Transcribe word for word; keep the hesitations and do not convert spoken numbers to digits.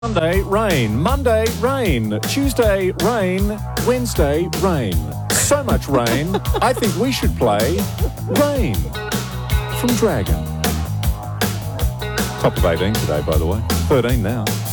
Sunday, rain. Monday, rain. Tuesday, rain. Wednesday, rain. So much rain, I think we should play Rain from Dragon. Top of eighteen today, by the way. thirteen now.